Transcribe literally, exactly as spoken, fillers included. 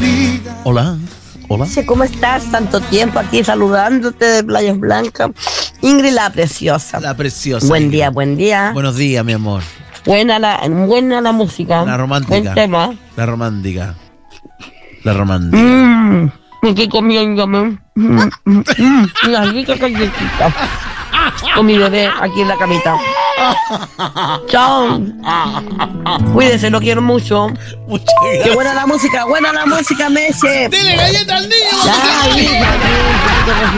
Hola, hola. ¿Cómo estás? Tanto tiempo aquí saludándote de Playas Blancas. Ingrid la preciosa. La preciosa. Buen Ingrid. día, buen día. Buenos días, mi amor. Buena la, buena la música. La romántica. Buen tema. La romántica. La romántica. Mmm, me estoy comiéndome. Mm, mm, mm, una rica galletita. Con mi bebé aquí en la camita. Chao. Cuídese, lo quiero mucho. Muchas gracias. Qué buena la música, buena la música, Messi. ¡Dile galleta al niño! Ya, hija,